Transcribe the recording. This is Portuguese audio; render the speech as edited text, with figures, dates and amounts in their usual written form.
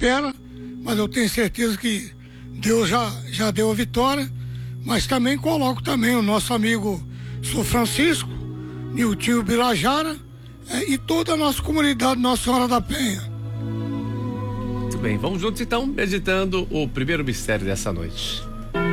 espera, mas eu tenho certeza que Deus já deu a vitória. Mas também coloco também o nosso amigo São Francisco, Niltinho Birajara, e toda a nossa comunidade Nossa Senhora da Penha. Muito bem, vamos juntos então, meditando o primeiro mistério dessa noite.